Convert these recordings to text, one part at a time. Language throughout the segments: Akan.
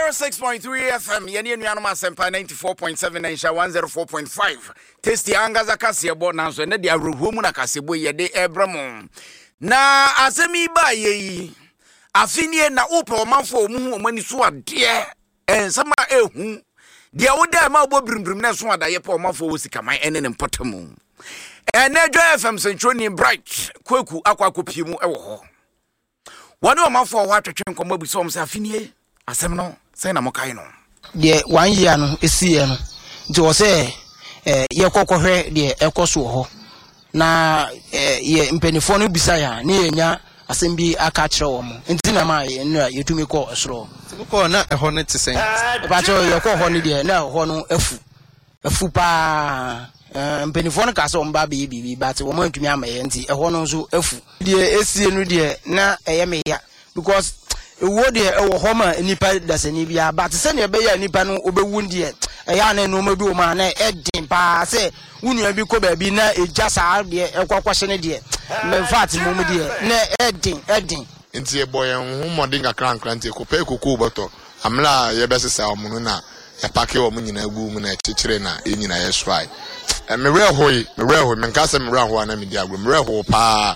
106.3 FM, yeni nuanoma sempa 94.7 na insha 104.5. Tasty angaza kasebo na so ne dia rohumu na kasebo ye de ebramo. Na asemi ba ye afinie na upo manfo mu omani so ade ensama ehu. Dia woda ma obo brimbrim na so adaye pa manfo wo sikaman ene ne mpotamu. Ene Joy FM Centroni Bright kwaku akwakopi mu ewo ho. Wani o manfo ho atwetwe nkomo abuso om se afinie asem no say na mokai no de 1 year no esi no nti wo say ye kokohwe de ekoso ho na ye mpanifo no bisa ya na yenya asem bi aka kire wo mo nti na ma ye no yetumi ko osoro ko na eho ne tesen ba cho ye ko ho ne de na ho no afu pa mpanifo no ka so mba be bibi ba te wo mo ntumi ama ye nti eho no nso afu de esi no de na eye me ya because wo de wo homa nipa dasani bia but se ne be ya nipa no obewu de ya na no mabi o ma na edin pa se wunu bi ko ba bi na eja sa de ekwakwahye ne de me fat mo mu de na edin nti e boy hu modin ka kran ko pe kuku boto amla ye besesa omu na ya pake o mu nyina gu mu na chichire na e nyina ye swai me rehoy me nka se me reho na me di agro me reho pa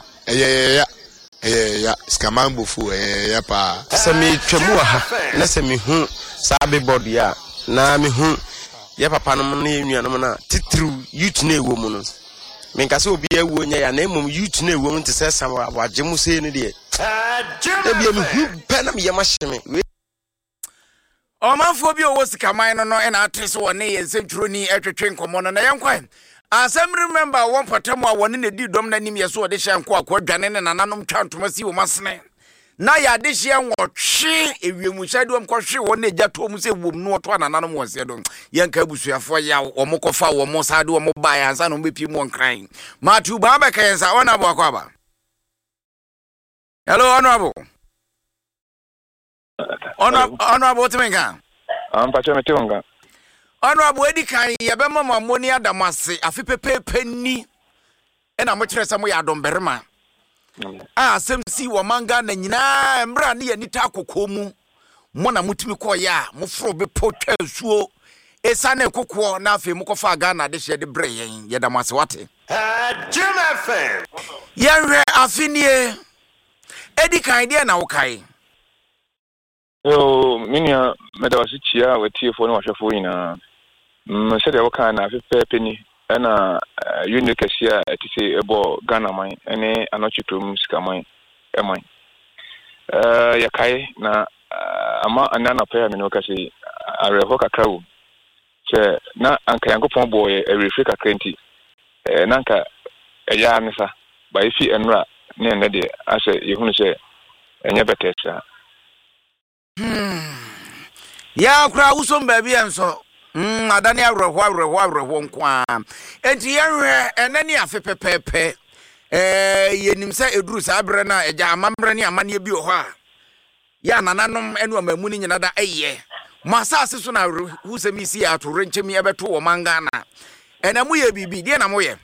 ya skamambo fu ya pa semi twemu ha na semi hu sabe board ya na me hu ya papa no na enuanom na titru youth na ewo mu no me nka se obi ewo nya ya na emom youth na ewo mu nte se sam waje mu se ne de e bia me hu pe na me yema hyeme o manfo bi o wo sikaman no e na atese wo ne ye Centroni etwetwe nkomo no na yenkwan asem remember one patam a woni ne di dom na nim yeso de hye nko akwadwane ne nananom twantoma si wo masene na ya de hye nwotwe ewiemu hyade om kohwe wo ne gyato mu se wom no to nananom wo se do yenka abusuafo ya wo mokofa wo mo sade wo mo ba ya ansa no bepi mo nkran matu ba ba kan sa wona bo akwaba. Hello honorable Timenga pacho metonga Honorable Edikan yebema mamoni adamase afi pepepe ni ena mo kire samo ya domberema asem si wo manga na nyina mbra ne yanita akokomu mo na mutimi ko ya mo fro be potwa suo esane kokko na afi mo kofa aga na de hye de breyen yedamase wate Jim FM yenwe afinie Edikan de na wokai minia medawasichia wetiefo ne wahwefo ina sede woka na pepe ni na unikesia etise ebo Ghana man ene anochitom sikaman eman yakai na ama anana pa me no kasi areho kakrawo se na anka yankopon boye erefi kakrenti na anka eya nisa ba ifi enra ne ne de ase yehunu se enye betesa ya kura usom baby enso adani awreho nkwa enti yenhwe enani afe pepepe yenim se eduru sa abre na eja amamre ne amane bi ho a ya nananom enu amamu ni nyina da eye masase so na husemi si atoro nchemi ebeto wo mangana enamu ye bibi die na moye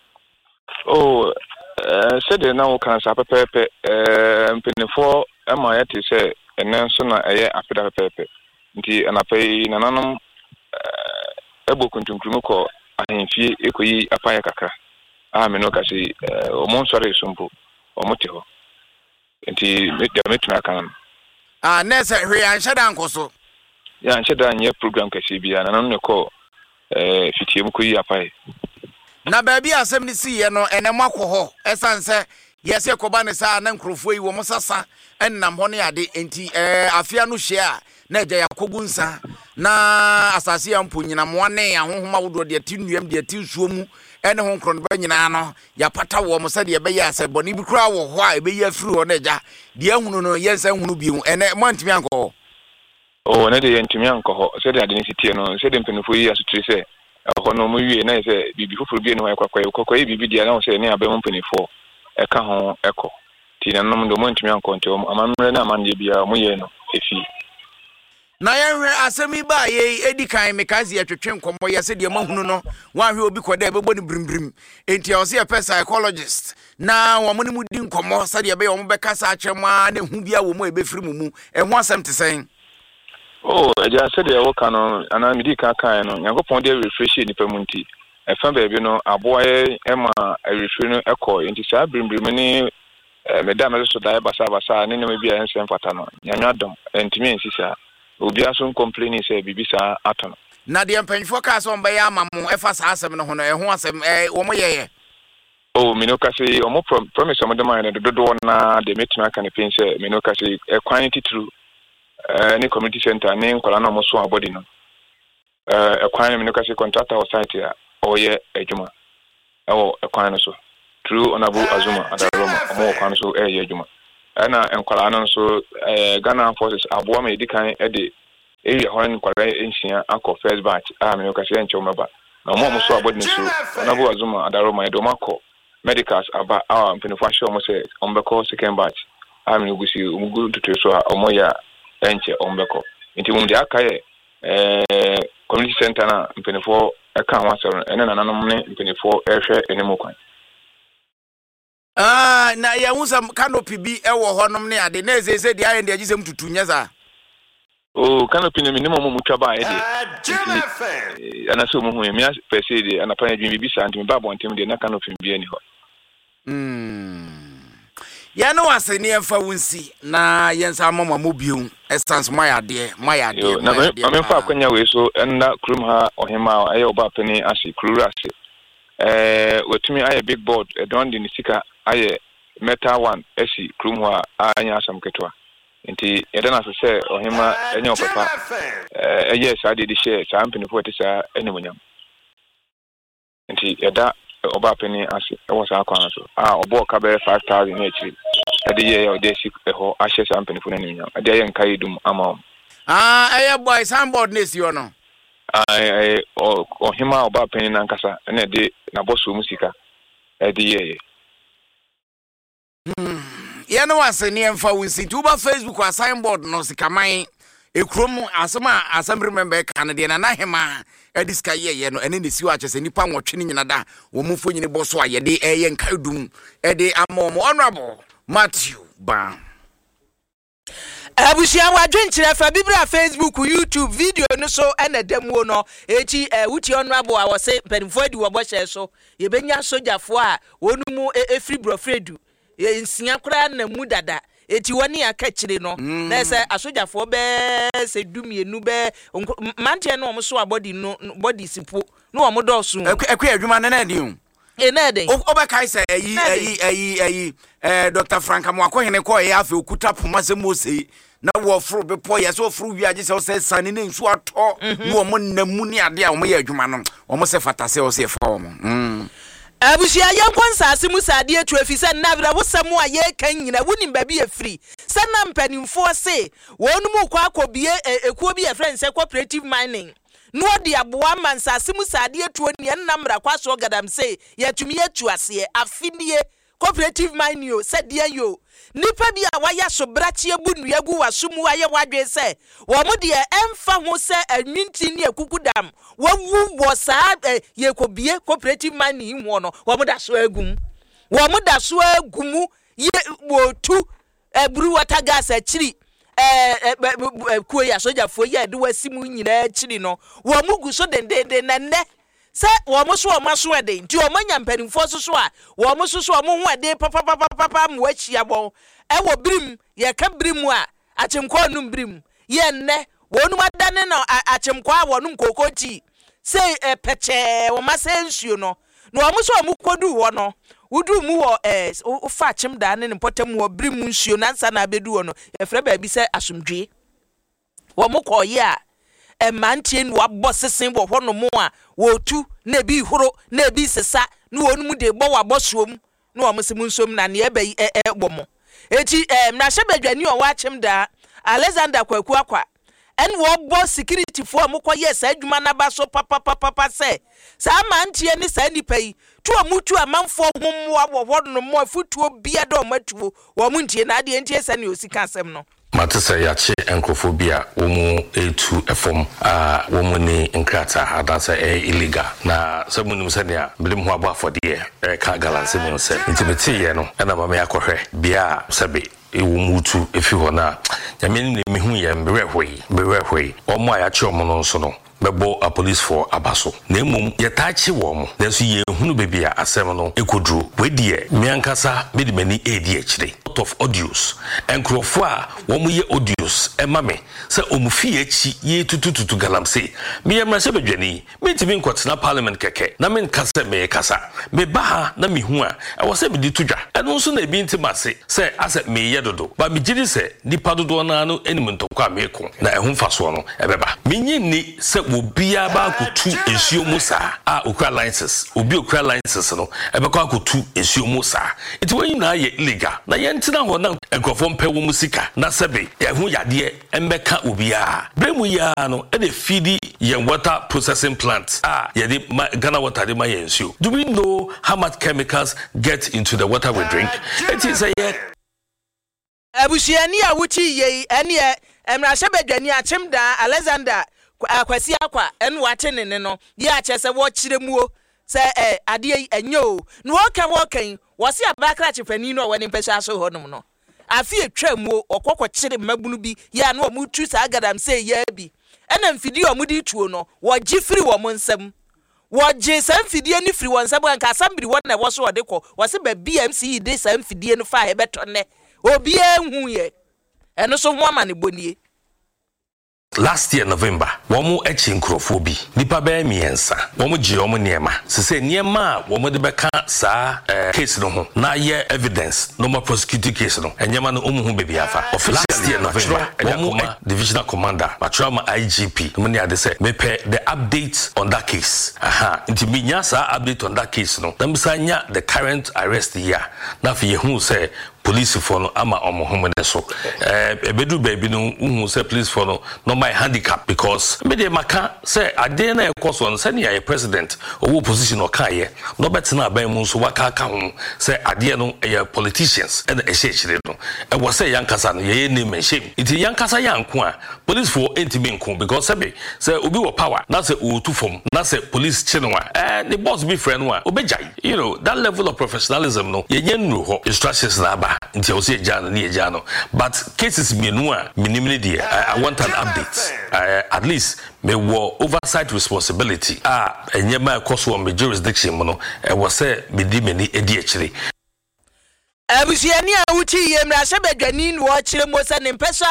sede na wo kan sa pepepe mpenefo ama yete se enen so na eye afeda pepepe nti anapai nananom ebo kuntunkunu ko ahemfie ekoyi apaya kakra me no kasi omonsore sumpo omote ho nti metuna kan nese hwe anhyeda nkoso ya anhyeda nye program kasi bia nananom ne ko fitie mu koyi apaya na baabi asem ni si ye no enem akoho esanse yese koba ne sa na nkrofo yi wo mosasa ennam ho ne ade enti afia no hye a na eja yakogu nsa na asase ya mpo nyina mo ne ahohoma wodo de tinuam de tinsuo mu ene ho nkron ba nyina no ya pata wo mo sade be ya se boni bi kura wo ho a be ya firi ho na eja de ahunu no yensa hunu bi ene mo ntimi anko ne de yentimi anko ho se de ade ni sitie no se de mpenufo yi asutri se ho no mo wie na se bibi fufuru bi no kwakwa bibi dia na se ne abem mpenufo eka ho eko ti na no mo ntimi anko nti amamre na amande bia mo ye no efi na yenhwe asemi ba ye Edikan mekazi atwetwe nkomo ye se de mahunu no wanhwe obi koda bebo ni brimbrim enti o se a psychologist na wo mo ni mudi nkomo se de be wo mo bekasa akyerema na hu bia wo mo ebefiri mu ho asem te sen Oh, I said I work on an medical kind of Yankopon de refresh in the Pemunti. A fan baby, no, a boy, Emma, a refrain echo into Sabrin Brimini, Madame so die Basabasa, and then maybe I am San Fatano, Yanadom, and to me, sister, will be as soon complaining, say, Bibisa Aton. Nadia Pen focus on Bayama, Efas Asam, and who was a woman. Oh, Minokasi, or more promise some of the mind, the Dodona, the Metna can paint, Minokasi, a quantity through any community center, name Colano Mosua Bodino. A quantity Minokasi contractor or site here, or ye, a Juma. Oh, a quantity. True Onabu Azuma, and the Roma, more council, a Juma. Anna and Colano, so Ghana forces are warm a decaying eddy. Area Horn Korea Ancient Uncle First Batch, Minokasi and Chomaba. No more Mosua Bodino, Onabu Azuma, and the Roma, Domako. Medicals about our Penifasho Mose, Ombeko, second batch. I mean, we see Mugu to Tesla, Omoya, Enche, Ombeko. Into Mundiaka, community center, Penifo, a cancer, and an anomaly, Penifo, Airshare, and Mokan. Now, ya want some canopy be a honor near the nest, they said the iron they use them to Tunyaza. Oh, canopy minimum Muchaba, Jim and I saw Muhumia, Pesidi, and a penny Bisa and Babu and Tim, the Nakanopy be anyhow. Ya no ase ne emfa wonsi na yensa mama mobium essence my idea na me fa kwanya we so na krum ha ohema aye oba pani ase kruru ase wetumi aye big board don de nisika aye metal one esi krum ha anya asam ketwa nti yeda na se ohema enya opapa yes I did share some penny for this anymunyam nti yeda oba penny ase e was akwan so obo ka be 5,000 each ade ye o de sik e ho ahye some penny for anymunyam ade ye nkai dum ama aye boy soundboard nesi yo no o hima oba penny na nkasa na de na boso musika ade ye ya no ase ne emfa wonsi tu ba Facebook wa signboard no sikaman ekrom asema assembly member Canada na hema ediska ye no ene ne siwa achese nipa nwotwe nyina da wo mufo nyine boso a ye de eye nkadum ede amom honorable Matthew Ba abusia wadwenkyerɛ fa bibra Facebook YouTube video no so ena demo no echi wuti honorable a wose penfo di wo bohye so ye benya sojafo a wonu mu efri brofredu ye nsia kora na mu dada eti woni aka kire no na se asojafo be se dumienu be mantie no omso abodi no body sipo no omodo so ekwa adwuma na di o na dey obekai se ayi Dr. Frank Amwakohene ko ye afi okuta poma se mose na wo fro be po ye so fro wi age se sane ne nsu ato no omo namu ni ade a omo ye adwuma no omo se fatase o se fa omo abusia yankwansa asimu sade atu afisa na bra wosam a ye kan nyina woni baby afiri sana mpanimfo se wonu mu kwa akobie ekuo bi friend se cooperative mining no de aboa mansa asimu sade atu ni namra kwaso gadam se yatumi atu ase afidie cooperative mining yo sade yo nipa bi a waya so brachie bunu yagu wasumu aye wadwe se wo mu de emfa ho se anwinti ni akukudam wawu wo sa yekobie cooperative mining ho no wo mu da so agum ye wotu buru water gas achiri kuya sojafo ye de wasimu nyina achiri no wo mu gu so dendende na ne se wo mo so maso ede nti o manya mpanimfo so a wo mo so o mo ho ede papa mo achia bon e wo brim ye ka brim a achemkwa num brim ye nne wonu madane no achemkwa wonu kokoti se peche wo masensuo no wo mo so o mo kodu wo no wudu mu wo ufa achim da ne potem wo brim nsuo nansa na bedu wo no ye fra ba bi se asomdwe wo mo koye a mantie no abosesen bo hono mo a wotu na bi horo na bi sesa na wonu mu de bo wabosom na wo mse munsom na ne ebe bomo eti na shebadwani o wa chim da Alexander Kwaku akwa en wo bo security fo amokoye sa adwuma na ba so papa se sa mantie ni sa nipa yi tu amutu amanfo homwa wo hono mo afutuo bia do matuo wo muntie na ade entie sa ne osika asem no matisa yache enkrofobia womu etu efom womu ni nkrata adansa illegal na samunum sania bilim ho abo afode ka galanse mi nse intimate ye no na mama yakohwe bia sabe ewu mutu efi ho na nyame ni mehu ye mberehwe omo ayache omo no so no bebo a police for abaso na emum ye taachi wo mo na so ye hunu bebi a asem no ekodru wedie miankasa medimani edi akire lot of audios enkrofo a wo mo ye audios emame se omufie achi ye tutututu galamse me ye mrase bedwani metimi nkotena parliament keke na men kasa me kasa me ba na me hu a e wo se be ditudwa eno so na ebi ntimase se ase me ye dodo ba me giri se nipa dodo na no enim ntokwa me ko na ehun faso no ebeba menyi ni se obia ba akotu ensuo mu saa a okra licenses obi okra licenses no ebekọ akotu ensuo mu saa iti wani na ye illegal na ye ntina ho na enkrofo mpe wo musika na sebe ehun yade embeka obia bremu ya no e de feed ye water processing plant ye de Ghana water de ma ye ensuo. Do we know how much chemicals get into the water we drink? It is a abusiani a wuchi ye ene emrahye bedwani achimda Alexander akwasi akwa en wate ne no ye achese wo kiremuo se ade enyo no wokan wo se abakra chefani no wani mpehya so honum no afi etwamuo okokọ kire mabunu bi ya no mu tu sa agadam se ya bi ena mfidi o mudi tuo no wo gifiri wo monsam wo je sam fidie ni firi wonsam anka asambiri won na wo so ode kọ wo se ba BMC de sam fidie no fa ebeto ne obi enhu ye eno so ho amane bonie. Last year November, womu echi nkrofo bi nipa be miensa womu je womu niema se niema womu de beka sa case no ho na ye evidence no more prosecuting case no enyema no omu hu bebi afa last year November womu divisional commander matrama IGP muni ade say mepe the update on that case nti minya sa update on that case no na misanya the current arrest here na fi ye hu say police for no ama omohomede so ebedu baby no hu say police for no my handicap because me dey maka say ade na ekoso no say na president owo position o kan ye no betina aban mu so waka ka ho say ade no politicians and ehechire no e wo say yankasa no ye name and shame it yankasa yanko a police for entimi nko because say obi wo power na say o tu form na say police chinwa the boss be friend wa obejai you know that level of professionalism no ye nru ho instructions na aba nti o say jano ni jano but cases menu a minimally there I want an update at least me wo oversight responsibility enyema ekoso on me jurisdiction no e wo say me di meni edi akire abusiani a wuchi ye mrahye bedwani no wo kire mo se ne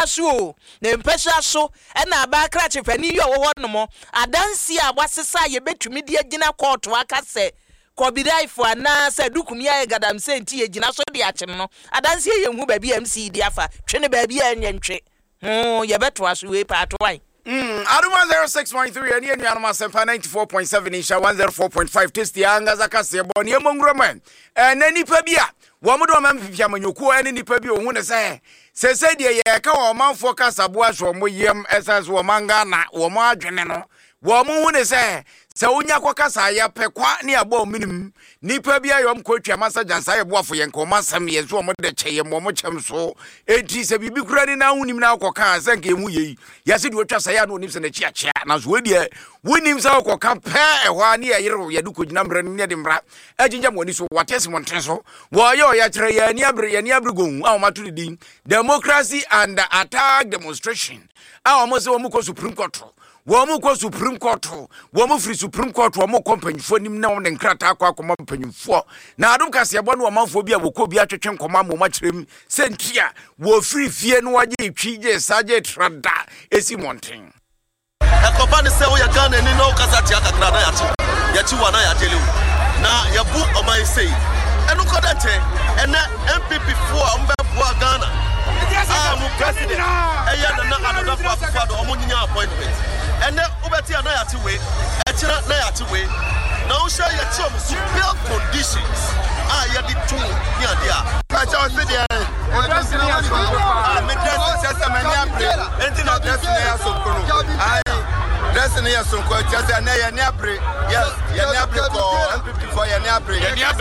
mpehya so na abakra chefani yo wo hono adansi a wasesa ye betumi di agina court aka se Kobidaifo na se dukumi ya gadam se nti ye gina so de ache no adanse ye hu ba BMC di afa twene ba bia nyentwe ye beto aso we pa atwan Aduma 06.3 and Yanama Sempa 94.7 Isha 104.5 Testi Anga Zakase Boni Mongroman and any pabia Wamudo Mampia Manyoko and any pabio who say dear Yaka or Mount Focus Abuas or Muyam as Wamangana or Marginano Wamu say so unya kwa kasa ya pekwa ni abo minim nipa bia yom kwatwa masajan sa yebo afo yenko masam yezo mo de cheye mo chem so enti se bibi kura ni na unim na akoka sanke emu yei yase de otwa sa ya no unim se na chiachia na so we wonim sa akoka pe ehwa ni yero ye du kogina mra ni de mra ajinja mo ni so watese mo nten so wo ye ya kire ya ni abre gon a ma to din democracy and attack demonstration a mo se wo ko Supreme Court Womu ko Supreme Court, womu free Supreme Court, womu company for nim na on nkrata akwa akoma mpanyimfo. Na adum kase ebo no amanfo bia woko bia twetwe nkoma mo makyerem sentia wo free fie no waje twije saje trada esi mountain. Akopani se wo ya Ghana ni no kasa tia kakra na ya chi wana ya tele na ya bu oman sei enu ko date ena MPP fo mbe fo Ghana mu president eya na another fo do omunyinya appointment ene ubeti na ya ti we ekira na ya ti we na wo share ya ti o to build conditions ya di tu ni adia ka cha o se dia on dress ni ya so me dress se me nya pre enti na dress ni ya so kono dress ni ya so ko cha na ya ni abre yes ya ni abre ko MPP for ya ni abre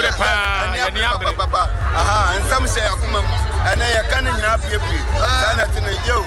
papa aha nsam se akoma ana ya kan nyina pie sana tin yo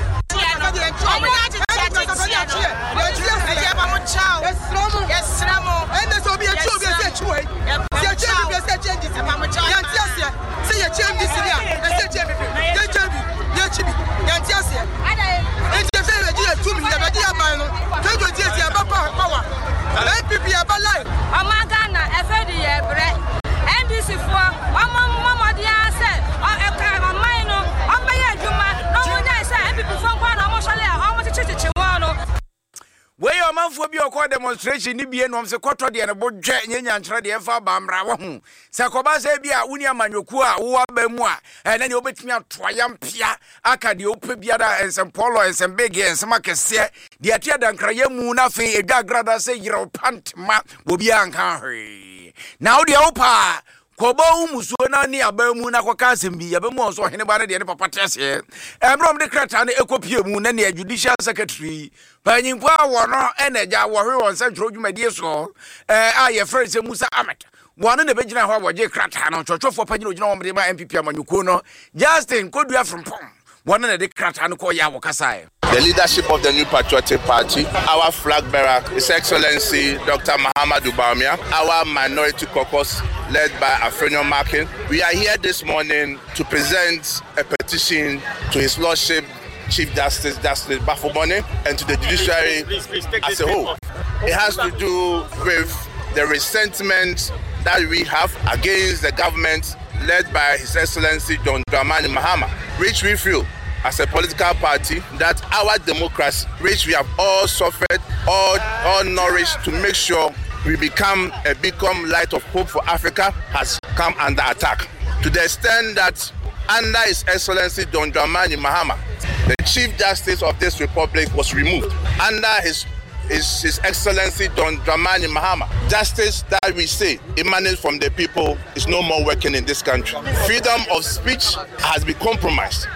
Amanfo bi okọ demonstration ni bie no se kọtọ de ne bodwe nyenya nkyere de efa bamra wo hu. Se koba se bi a woni amanyoku a wo aba mu a na ne obetimi atoya mpia aka de ope biada ensempolo ensembege ensemakese de atia dankraya mu na fe edwa grada se yire pantma obi anka hwe. Na wo de opa koba umusuo na ni abamu na kwaka asembi abamu onso hene ba ne de ne papa tese ebrom de krata na ekopie mu na ne judicial secretary panyimpo awo no eneja wo hwe won central dwumadie so aye Friends Musa Ahmed wonu ne begina ho aboje krata na chochofo panyina ogina wo mde ma MPP amanyuko no Justin Kodua from Pom wonu ne de krata no ko ya wo kasae. The leadership of the New Patriotic Party, our flag bearer, His Excellency Dr. Mahamudu Bawumia, our minority caucus led by Afenyo Makin. We are here this morning to present a petition to His Lordship Chief Justice Bafubone and to the judiciary as a whole. It has to do with the resentment that we have against the government led by His Excellency John Dramani Mahama, which we feel as a political party that our democracy, which we have all suffered, all nourished to make sure we become a beacon light of hope for Africa, has come under attack. To the extent that under His Excellency John Dramani Mahama, the Chief Justice of this republic was removed. Under His Excellency John Dramani Mahama, justice that we say emanates from the people is no more working in this country. Freedom of speech has been compromised.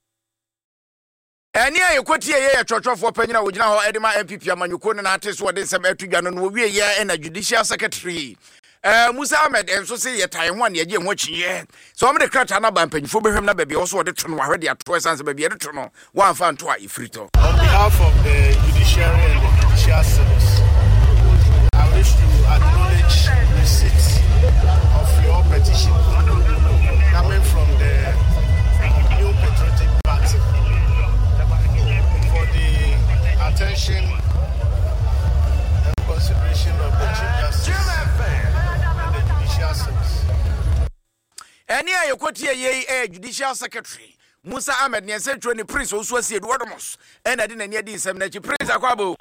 Eni ayekotie ye chọchọfo panyina wogina ho edema MPP amanyuko ne na ateso wode nsem atudwa no wo wie ye na judicial secretary Musa Ahmed enso se ye tai ho ne ye ho chiye so omde krata na ba mpanyifo behwem na baabi oso wode to no ahwede ato esanse baabi ede to no wan fa nto a ifrito. On behalf of the judiciary and the judicial service, I wish to acknowledge the receipt of your petition coming from the New Patriotic Party for the attention and consideration of the Chief Justice and the judicial service. Eni ayekotie ye judicial secretary Musa Ahmed ne central ni Prince Osu Asi Eduardomos ena de nani adi nsem na chi Prince akwabo.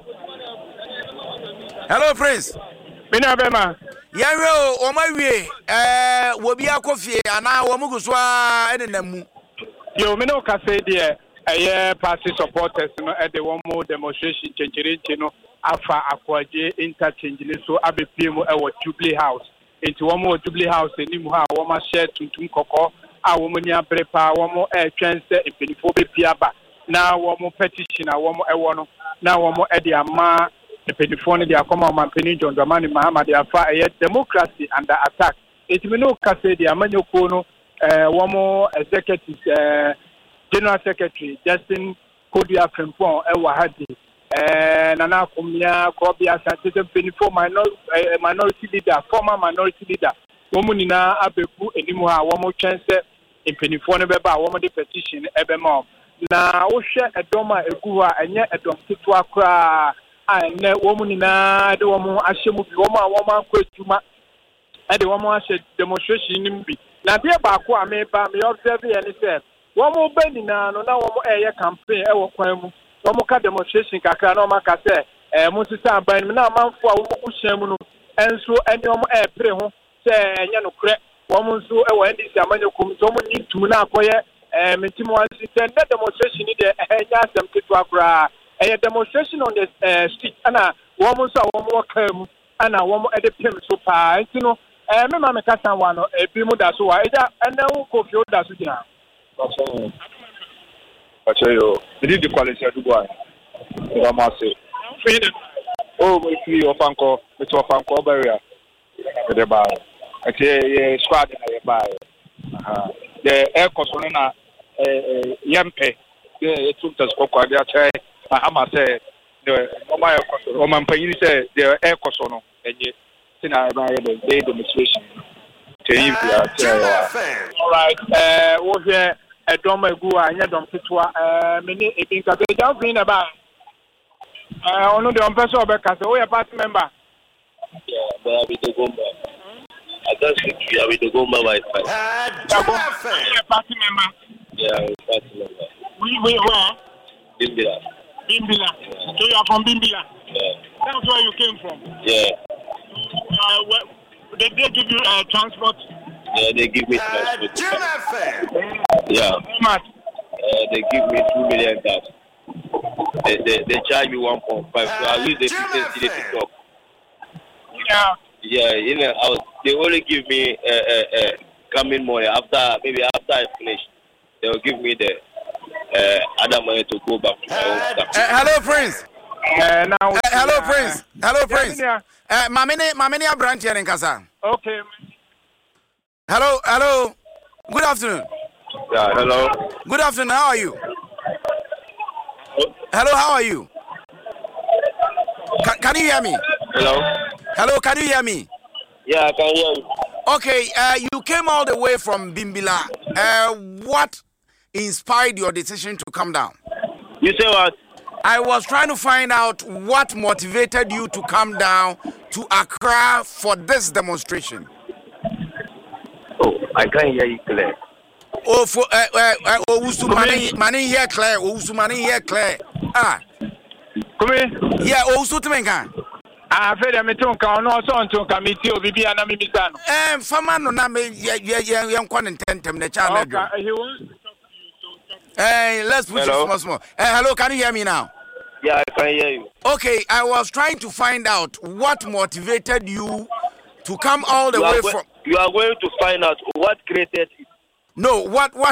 Hello Prince. Mina bema. Yawe o mawie wo bia kofie ana wo muguso a enenamu. Yo me no ka say there party supporters no e de wo mo demonstration chencherenche no afa akwaje interchange ni so abepiem e wo Jubilee House. Enti wo mo Jubilee House ni mu ha wo ma share tuntum kokko a wo mo ni abrepa wo mo twense empinifo be piaba na wo mo petition a wo mo ewo no na wo mo e de ama empinifo ne de akoma ma empini John Dramani Mahama de afa democracy under attack. Enti me no ka say de amanyoko no wo mo executive General Secretary Justin Kodua from Pom e wa hadi Nana Kumia Kobia Santitem Penifo minority leader, former minority leader. Woman na abeku enimu ha womo twense impinifo ne beba womo de petition ebema. Na wo hwe edoma egu ha enye edom titu akra a ne woman na de womo ahyemu bi womo a womo akọ adwuma de womo ahye demonstration nim bi. Na de ba ko ameba me observe ye ne se womo beni na no na womo eye campaign e wo kwan mu. Womo ka demonstration kakra na maka se mo sisa ban na manfo a womo kuhyem no enso ene womo pre ho se enye no kre womo nso e wo ndisi amanyekum so womo ni tum na akoye mentimo ansi se na demonstration ni de enya asem ketu akra demonstration on the street ana womo nso a womo ka mu ana womo e de pem so pa ntino me ma me kasa wa no bi mu da so wa eja ene wo kofi o da so gina Achayo, did the quality of the boy? Ramase. Oh, if you ofanko, it's ofanko barrier. The bar. I say, squad in the bar. The air cosona, Yampe, the Tuntas Coquadia, Mahama said, the Roman Payne said, the air cosono, and yet, Tina, the day demonstration. All right, we're here. Edoma egu anya dom titwa meni ebinka be down green about ono de on person obeka se we party member but we the gomba I don't think we are with the gomba by party member party member we where Bimbila so you are from Bimbila That's where you came from. Yeah. Did they give you transport? Yeah, they give me transport. Yeah. How much? They give me 2 million cash. They charge me 1.5. So I use the business to talk. Yeah. Yeah, in the house they only give me coming money after I finish. They will give me the other money to go back to my own stuff. Hello, Prince. Hello, Prince. Hello, Prince. Mamini Abranti in Kasa. Okay. Hello. Good afternoon. Yeah, hello. Good afternoon. How are you? Hello, how are you? Can you hear me? Hello, can you hear me? Yeah, I can hear you. Okay, you came all the way from Bimbila. What inspired your decision to come down? You say what? I was trying to find out what motivated you to come down to Accra for this demonstration. Oh, I can't hear you clear. Oh, for Mani here Claire. Mani here Claire. Ah. Come here. Yeah, Sutumenka. I feel I'm to count no son to committee or Bibi and Mimisan. Famano Name, young contentem, the channel. Hey, let's push it small. Hello, can you hear me now? Yeah, I can hear you. Okay, I was trying to find out what motivated you to come all the way from. You are going to find out what created it. No,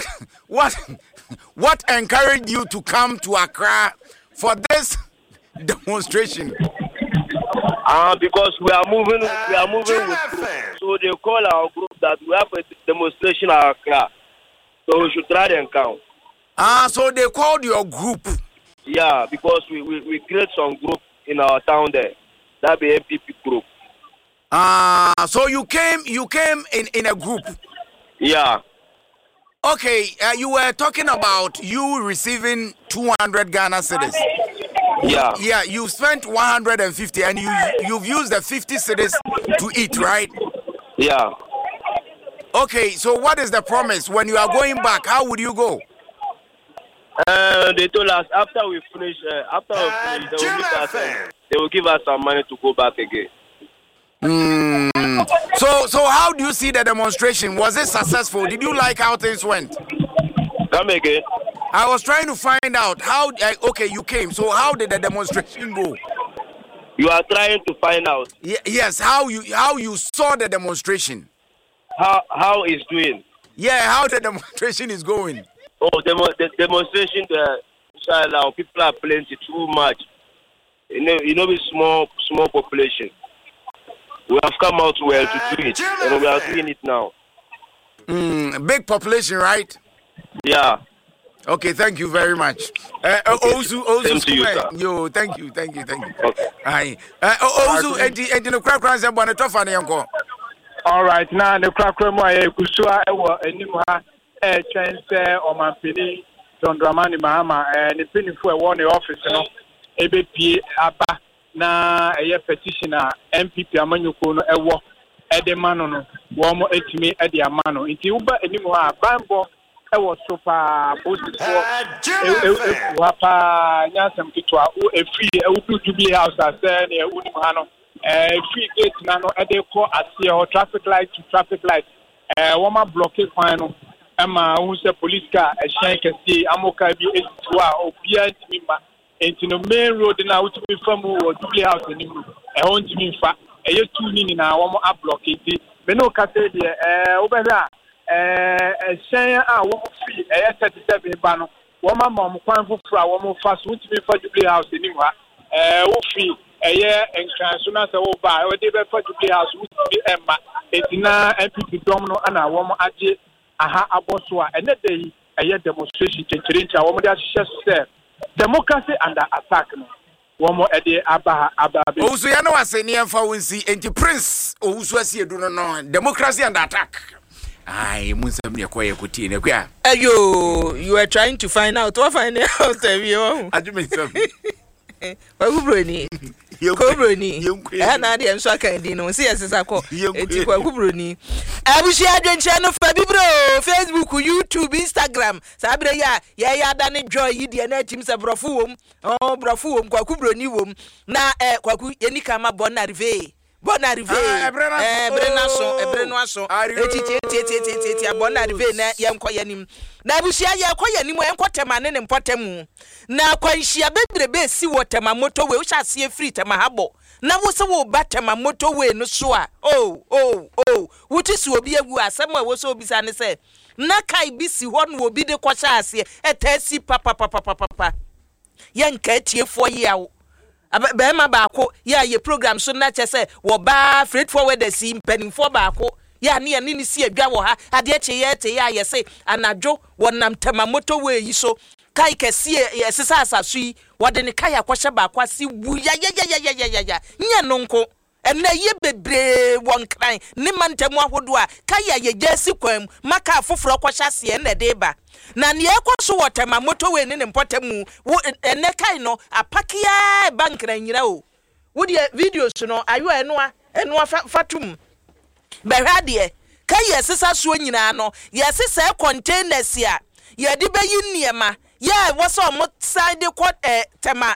what encouraged you to come to Accra for this demonstration? Because we are moving with group. So they call our group that we have a demonstration at Accra. So we should try and count. So they called your group. Yeah, because we create some group in our town there. That be MPP group. So you came in a group. Yeah. Okay, you were talking about you receiving 200 Ghana cedis. Yeah. Yeah, you spent 150 and you've used the 50 cedis to eat, right? Yeah. Okay, so what is the promise? When you are going back, how would you go? They told us after we finish, they will give us some money to go back again. So how do you see the demonstration? Was it successful? Did you like how things went? Come again. I was trying to find out how. Okay, you came. So how did the demonstration go? You are trying to find out. Yes, how you saw the demonstration. How it's doing? Yeah, how the demonstration is going. Oh, the demonstration. Inshallah, people are plenty too much. You know, with small population. We have come out well to do it, and we are doing it now. Big population, right? Yeah. Okay, thank you very much. Ozu, same to you, sir. Yo, thank you. Okay. Aye. Ozu, enti no kra se bone tofa ne yanko. All right, now the crack mo aye kusua ewo anim ha twen se omanpeni John Dramani Mahama ne penifo ewo ne office no ebepie aba na eye petition a MPP amanyoko no ewo edema no wo mo etimi ede amano nti uba anim ha bambo ewo sopa posifo wapa nyasam kitwa efri ewudu house ase ne ewunim ha no free gate na no ede ko ase o traffic light to traffic light wo ma block kwan no ema hu se police car ehyan kesi amoka bi etua obia ntimi ma enti no main road na utumi fam wo Jubilee house ni mu ho ntimi fa eye tu ni na wo mo block enti me no ka se de wo be da ehyan a wo free 37 ba no wo ma mo kwan fofura wo mo fa so ntimi fa Jubilee house ni mu ha wo free eye enkranso na se wo ba wo de be fa Jubilee house ntimi emma enti na MPP dom no ana wo mo age aha aboso a ene dey eye demonstration kenkirincha wo mo de ahye se democracy under attack no wo mo ede aba Ozu ya no ase ne emfa wonsi enti Prince Ozu asiedu no democracy under attack. Ai munsem ne koye kuti ne kwa ayo you are trying to find out what find out you ajumi sem wa gubro ni Kobroni. Na de enso aka ndi no se yesesa ko. Eti Kwaku Broni. Abushia adwenche no fa bibro Facebook, YouTube, Instagram. Sabre ya da ne joy yi de na tim se brofo wom. Brofo wom Kwaku Broni wom. Na Kwaku yenika ma Bonarive. Ebrenaso eti Bonarive na yenko yanim. Na abushia yenko yanim yenko temane ne mpotemu. Na kwanhia bebrebe si wotema motorway wo hyase free tema habo. Na wo se wo batema motorway no so a wuti si obi agu asem a wo so obi sa ne se na kai bi si ho no obi de ko hyase etasi papa yanka tiefo yawo abema baako ya ye program so na chese wo ba freight forward si mpanimfo baako ya ne ni si adwa wo ha ade che ya ye se anadwo wonam tema motorway yi so kai kesie yesesa asasui wode ne kai akwahye baako asi wu ya nya nonko ena ye bebre won kran ne mantemu ahodo a kai ye jesi kwam maka afoforo kwahye ase na de ba na ne ekoso wotema motorway ne mpotemu ene kai no apakia bankran nyira o wodi videos no ayo enua fatum behade kai yesesa so nyina no yesesa containers ya ye de bayi niema yeah, what's on what side tema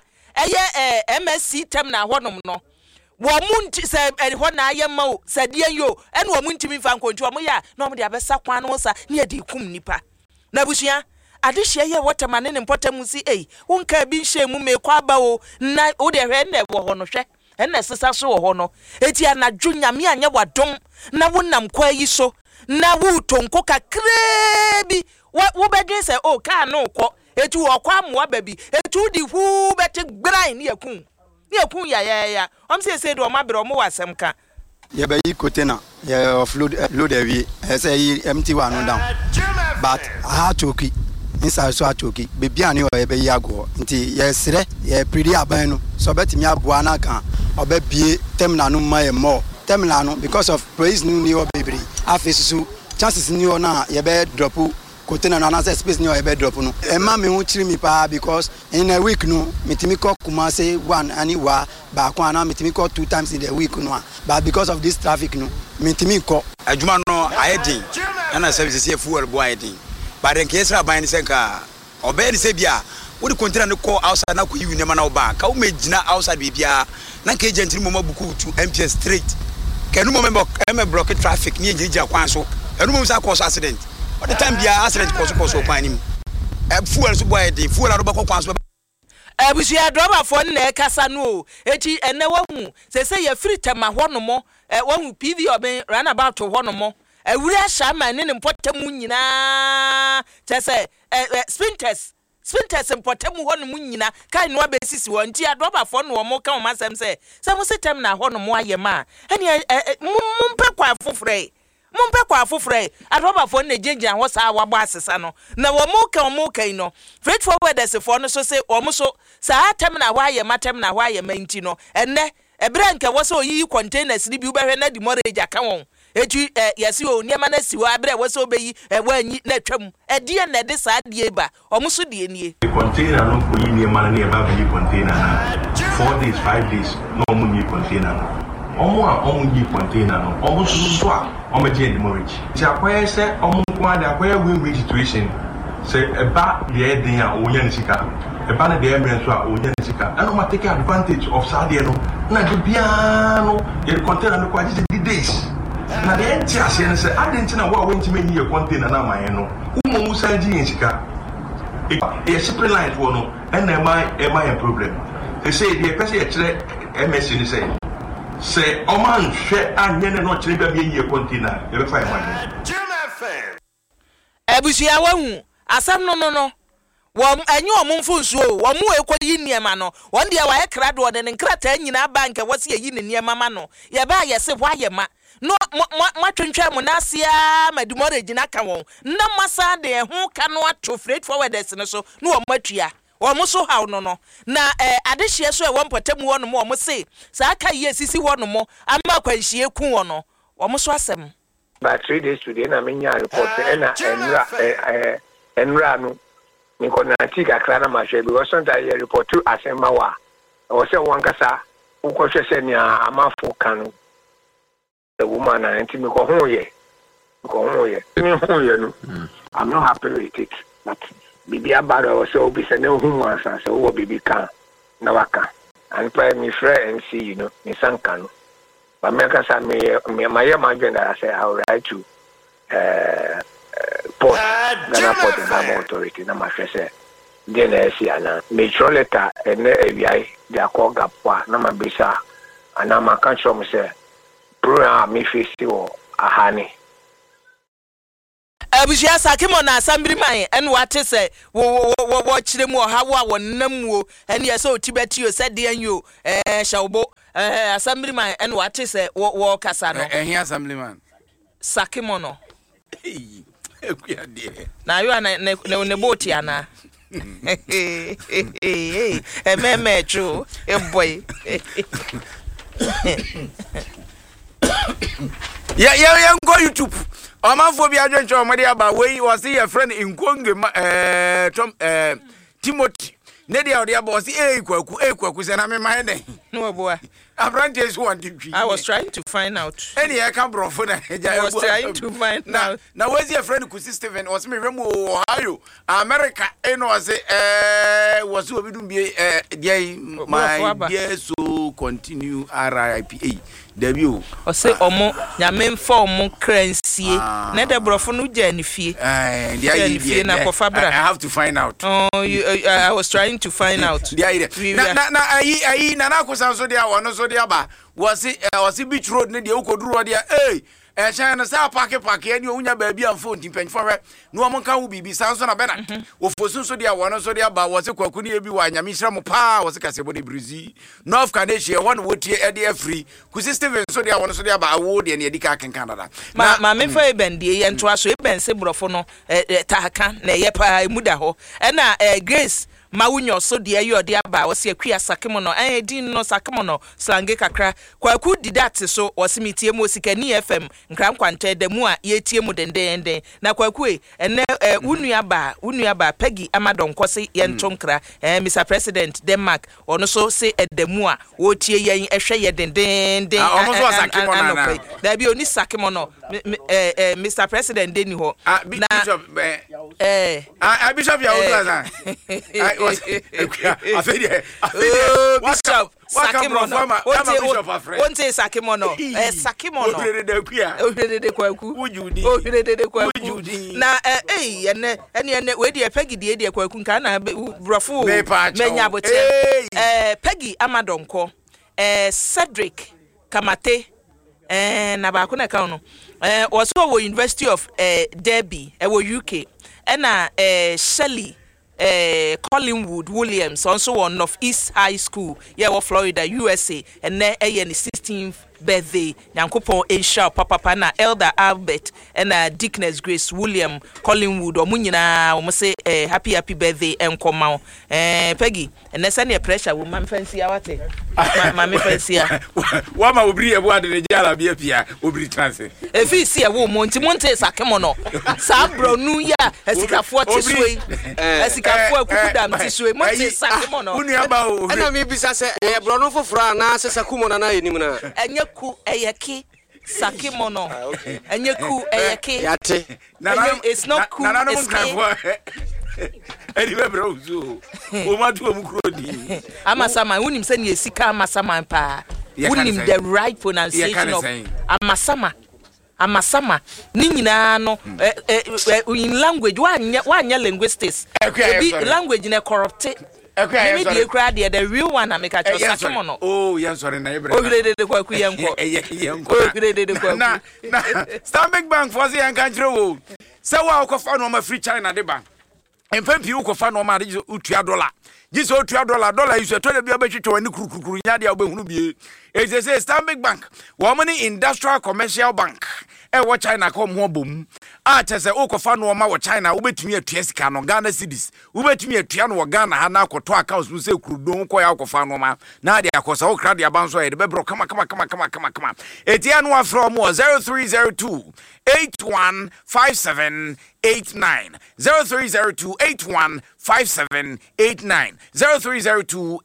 MSC tem na honom no. Womunti se ho na ayema sadie yo ene womunti mi fa nkontu omo ya na omo de abesa kwan no sa ne de kum nipa. Na busua adehye ye wotema ne mpotamu si wonka bi hye mu me kwa ba o na wo de hwe ne wo ho no hwe ene sesa so wo ho no eti anadwo nyame anya wadom na wonam kwa yi so na wo tonko kakrebi wo bedwe se ka no ko etu okwa moa baby etu di hu bete grind ne yakun ya say do ma bre o mo wasem ka ye be yi container ye offload load heavy say yi empty one down but I had to keep inside so atoki baby ani o ye be yi ago nti ye sere ye pretty aban no so betimi aboa na kan obabie terminal no ma ye more terminal no because of praise no ni o baby afesusu chances ni o na ye be drop container na say space ni o be drop no e ma me hu chiri mi pa because in a week no metimi call Kumasi one ani wa ba kwa na metimi call 2 times in the week no but because of this traffic no metimi call adwuma no ayedin na services here fuel boy ayedin but in case ban ni senka obey ni se bia wo di container no call outside na ko yi ne ma na oba ka wo megina outside bibia na ka agent ni mo mabuku to MPS straight kanu mo me block traffic ni ejija kwan so enu mo sa cause accident all the time bia accident cause kwan ni fuel so boy dey fuel ado bakọ kwan so abusia driver fo na kasa no eti ene wahu se ye free tema honomo wahu PV oben run about honomo awura shama ne mpotemu nyina chese spinters mpotemu honomu nyina kai no abesisi won ti driver fo no mo ka o masem se mo sitem na honomo ayema ene mumpe kwa afofre adroba fo na jenja ho sa wabo asesa no na wo mo kan no freight forwarders fo no so se o mo so sa atem na wa ye matem na wa ye manti no enne ebra nke wo so yi containers ni bi ubehwe na demorage aka won etu yesi o niema na si wa abra wo so obeyi wanyi na twam edie na de sa de ba o mo so de nie container no ko yi niema na e ba bi container na 4 days 5 days no mo ni container no omo yi container no omo so a omo je demorage ti akoye se omo kwa de akoye win situation se eba de den a onya nsika eba na de emre so a onya nsika and o take advantage of sade no na de bia no ye container no kwa just days na de enti ase no se adenti na wo enti mani ye container na man no umo musa ji nsika e shipping line for no and e problem they say the person e kire MSC ni say say oman hwe anyene no kire ba bi ye container e be fine man ebusia wahu asam no wom anyi omumfu nsuo wom ekoyi niema no won dia wa ekrado de nkrata nyina bank wose yi ne niema ma no ye ba ye se hwa ma no matwentwa mu nasia madumore gina ka won na masa de ho ka no ato freight forwarders no so no wom matua wom so haw no na adehye so e wom potamu won mo wom se sa aka ye sisi won mo ama kwanhie ku won no wom so asem by 3 days today na menya report enra no niko na tika krana mahwe because sometimes you report to asema wa o se wankasa ukoshe se ni amafo kanu the woman and me ko ho ye me ho ye no I'm not happy with it but bibi abaro so obi se ne hu ansa se wo bibi kan na waka and play me friend and see you know me sanka no but me ka sa me my agenda I say I will write to port Ghana Port Authority na ma say then see ana me show letter and AVI they call gapwa na ma bisa ana ma kan show me say program me face o ahani Abuja Sakimo na assembly man and what say wo chire mu ha wo wonnam wo and yes so tibeti you said the you shawbo assembly man and what say wo kasa no here assembly man Sakimo no na you na boat yana meme true boy yeah go YouTube Omanfo bi adwenche omode aba we was your friend in Konge Timothy ne dia ode aba was kwaku se na me man den no boy Abrantes want to be I was trying to find out any I can brofo na I was trying to find out now where's your friend Kusi Steven was me remo Ohio America eno was obi dum bi my dear so continue RIPA Debut o say omo nyame mfa omo kransie na de brofo no gya ni fie na kofa bra I have to find out I was trying to find out na na kosa so dia wono so dia ba was beach road ne dia ukoduru dia China sa park ani onya ba bia mfo ntimpanfo no omo kan wo bibi sanso na bena wo fosun so dia wono so dia ba was kwaku ne bi wa nyame hira mo pa was kasebo de brizi North Canada one wotie e de free Kusi Steven so dia wono so dia ba wo de ne edika ken Canada ma me fa ebendie ye nto aso ebense brofo no tahaka na ye pa emuda ho na Grace Mawunyo so de ayo de aba wo se akua Sakimo no din no Sakimo no slange kakra kwaku di that so wo se metie mo sikani FM nkran kwante da mu a ye tie mu dendenden na kwaku ene unua ba Peggy Amadonko se ye ntonkra Mr President Denmark ono so se edamu a wo tie yen ehwe ye dendenden da bi oni Sakimo no Mr President deni ho na Bishop ya odaza Bishop Sakimo no wonte Sakimo no Sakimo no ohredede kwaku na ene we de Peggy de kwaku nka na brofo menya bote Peggy Amadonko Cedric Kamate na ba ko na ka no was wo University of Derby wo UK na Shelley Collingwood Williams also on North East High School Florida USA and then the 16th birthday Yankopon Asia papa na Elder Albert and Dickness Grace William Collingwood omunyina o say happy birthday enkoma Peggy and send pressure wo man fancy awate mama fancy wa ma obri e bo ade ne jala bia pia obri trance e fi si e wo monti Sakimo no sa bronu ya esikafo tiswe esikafo akukudam tiswe monti Sakimo no unu aba o na me bisa se bronu foforo na se Sakimo na enim na enyeku eyeki Sakimo no enyeku eyeki yate it's not cool Anyway, bro, so Amasama, unim say ni esika Amasama pa. Unim the right pronunciation of Amasama. Ni nyina no in language wanya linguistics. Language na corrupt. Maybe the crowd the real one I make a Sakimo no. Oh, yes, sorry, na Ebra. Ogredede kwaku yanko. Ogredede kwaku. Na Stanbic Bank for the country. Say wa okofa no ma free China de bank. Empempi ukofa no ma de utua dollar. Jiso utua dollar is to bia betwetwe ani kurukuru nya de obehunu bie. It say Stanbic Bank, wo money industrial commercial bank. wo China ka mo bom a chese ukofa no ma wo China ubetumi atua sika no Ghana cedis ubetumi atua no Ghana ha na akoto accounts mu se kurudon ko ya ukofa no ma na de akosa wo kra de abanso e de bebro kama etia no afro mo 0302 815789 0302 815789 0302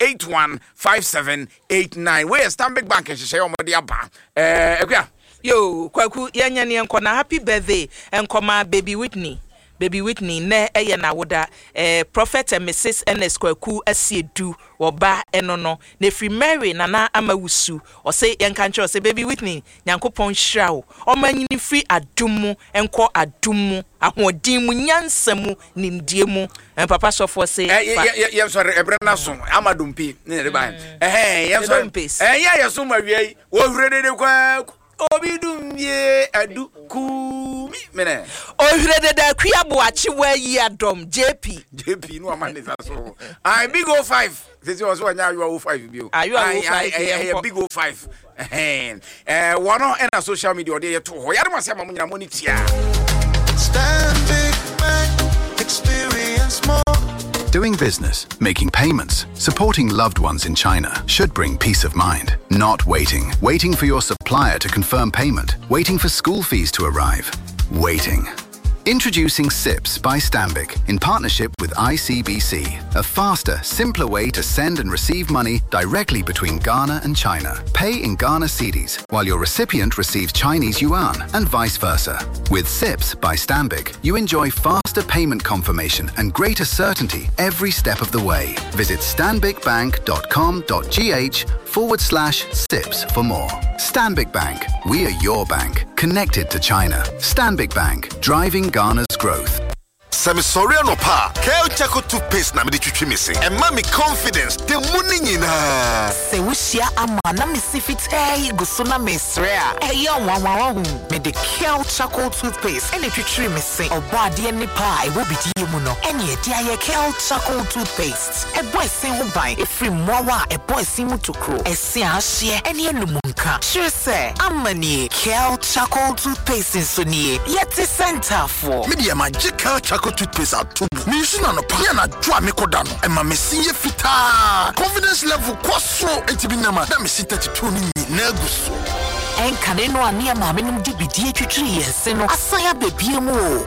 815789 we Stanbic Bank hye omode aba ekwa yo kwaku yanya ne enko na happy birthday enkoma baby Whitney ne eye na woda Prophet and Mrs. NS Kwaku asiedu oba enono ne free Mary nana amawusu o say yenkanche o say baby Whitney nyankopon hirawo o manyini free adumu enko adumu ahodin mu nyansamu nimdiemu papa sofo say ye sorry ebrena so amadumpi ne de ban ye sorry ye so mawie wo hurede kwa Obidumye aduku mene ohirede da kwiabo achi wa yi adom JP no amane so I big 05 this was when you 05 bio are you 05 big 05 one on social media dey to ho yare masema munyina monitia Stanbic Bank, experience more. Doing business, making payments, supporting loved ones in China should bring peace of mind. Not waiting. Waiting for your supplier to confirm payment. Waiting for school fees to arrive. Waiting. Introducing SIPS by Stanbic in partnership with ICBC, a faster, simpler way to send and receive money directly between Ghana and China. Pay in Ghana cedis while your recipient receives Chinese yuan and vice versa. With SIPS by Stanbic, you enjoy faster payment confirmation and greater certainty every step of the way. Visit stanbicbank.com.gh/SIPS for more. Stanbic Bank. We are your bank. Connected to China. Stanbic Bank. Driving Ghana's growth. Semi Soriano Pa, Kale Chaco toothpaste na me di twitwi missing. And mommy confidence, the money nyina. Se wushia amana me sifite gusuna mesrea. Eya wawawu me the Kale Chaco toothpaste and the twitwi missing. Obade ni pa e wo bidi mu no. Eni e dia ye Kale Chaco toothpaste. E boy sin ho ban e free mowa e boy sin mu tokro. E si ahye eni enumunka. Sure say amani Kale Chaco toothpaste so nie. Yet center for. Media magical Chaco toothpaste atubu. Me use na no pa na dwa me koda no. E ma me sinye fita. Confidence level kwaso entibi na ma. Na me sin 32 ni na guso. Enkane no ania ma me num di bidie twitwi yense no. Asaya bebie mu o.